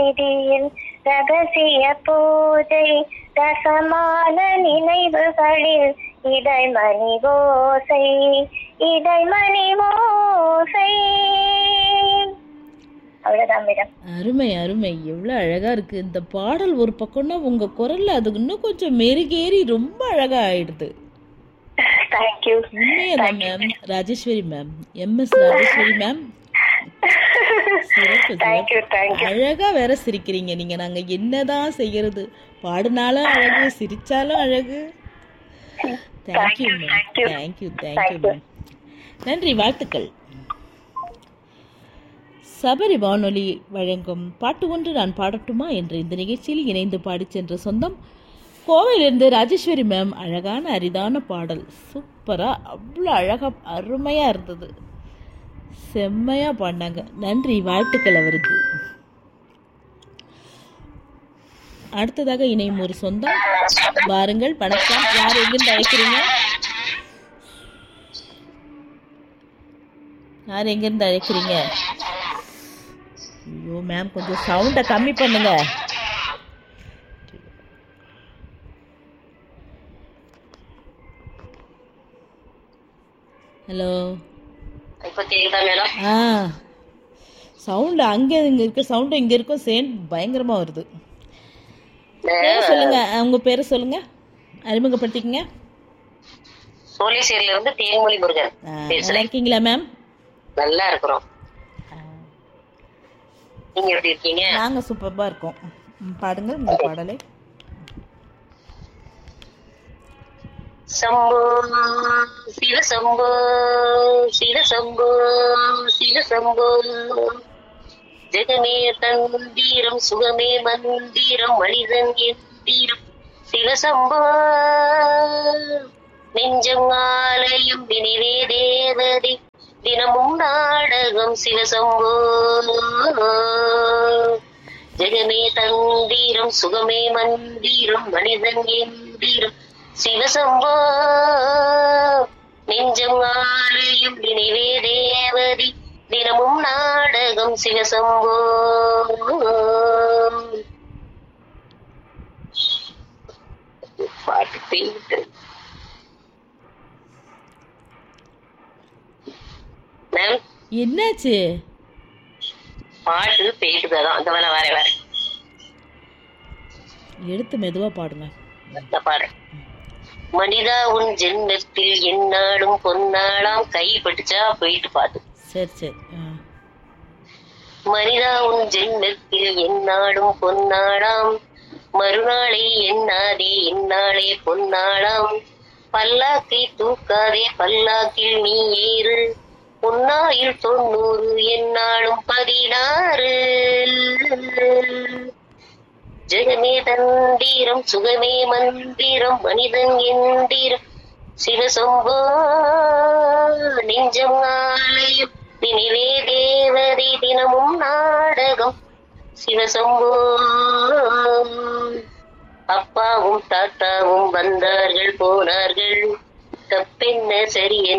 நிதியில் ரகசிய பூஜை ரசமான நினைவுகளில் இடைமணி ஓசை இடைமணி ஓசை. அவ்வளவுதான் மேடம். அருமை அருமை, எவ்வளோ அழகா இருக்கு இந்த பாடல். ஒரு பக்கம்னா உங்க குரல்ல அது இன்னும் கொஞ்சம் மெருகேறி ரொம்ப அழகா ஆயிடுது. Thank you. உண்மையதான் ma'am. Rajeswari ma'am, MS Rajeswari ma'am, சிறப்பு தேங்க்யூ சிறப்பு. தேங்க்யூ. அழகா வேற சிரிக்கிறீங்க நீங்க. நாங்க என்னதான் செய்யறது, பாடினாலும் அழகு, சிரிச்சாலும் அழகு. Thank you ma'am, thank you thank you ma'am. நன்றி, வாழ்த்துக்கள். சபரி வானொலி வழங்கும் பாட்டு ஒன்று நான் பாடட்டுமா என்ற இந்த நிகழ்ச்சியில் இணைந்து பாடிச் சென்ற சொந்தம் கோவையிலிருந்து ராஜேஸ்வரி மேம். அழகான அரிதான பாடல், சூப்பராக, அவ்வளோ அழகாக அருமையாக இருந்தது, செம்மையாக பாடினாங்க. நன்றி, வாழ்த்துக்கள் அவருக்கு. அடுத்ததாக இணையும் ஒரு சொந்தம் வாருங்கள். வணக்கம், யார் எங்கிருந்து அழைக்கிறீங்க? யார் எங்கிருந்து அழைக்கிறீங்க? ஐயோ மேம், கொஞ்சம் சவுண்டை கம்மி பண்ணுங்க. ஹலோ, இப்ப கேக்குதா மேடம்? சவுண்டு அங்கே இங்கே இருக்க சவுண்டு இங்கே இருக்கும், சேம் பயங்கரமாக வருது. பேர் சொல்லுங்க, உங்க பேரை சொல்லுங்க, அறிமுகப்படுத்திக்கங்க. சோழேஸ்வரியில இருந்து தேன்மொழி முருகன் நல்லா பேசுறேன். இருக்கீங்களா மேம்? நல்லா இருக்கிறோம். நீங்க எப்படி இருக்கீங்க? நாங்கள் சூப்பராக இருக்கோம். பாடுங்கள் உங்கள் பாடலை. சம்போ சிவ சம்போ சிவ சம்போ சிவ சம்போ ஜெகமே தந்தீரம் சுகமே மந்திரம் மனிதன் எந்தீரம் சிவசம்போ நெஞ்சம் ஆலயம் வினிவே தேவதை தினமும் நாடகம் சிவசம்போ ஜெகமே தந்தீரம் சுகமே மந்திரம் மனிதன் எந்தீரம் சிவசம்போ நெஞ்சம் ஆலயம் வினிவே தேவதை தினமும் நாடகம் சிவசம்போ. பாட்டு போயிட்டு மேம், என்னாச்சு? பாட்டு போயிட்டுதான். அந்த வேலை வேற வேற எடுத்து மெதுவாக பாடுங்க. பாடு. மனிதா உன் ஜென்மத்தில் என்னாலும் பொன்னாளாம் கைப்பட்டுச்சா போயிட்டு பாட்டு. சரி சரி. மனிதா உன் ஜென்மத்தில் என்னாலும் பொன்னாளாம் மறுநாளை எண்ணாதே என்னாலே பொன்னாளாம் பல்லாக்கை தூக்காதே பல்லாக்கில் நீ ஏறு உன்னாயில் 90 என்னாலும் 16 ஜெகமே தந்தீரம் சுகமே மந்திரம் மனிதன் எந்தீரம் சிவசம்போ நெஞ்சம் ஆலயம் நினைவே தேவதை தினமும் நாடகம் சிவசம்போ. அப்பாவும் தாத்தாவும் வந்தார்கள் போனார்கள் தப்பென்ன சரி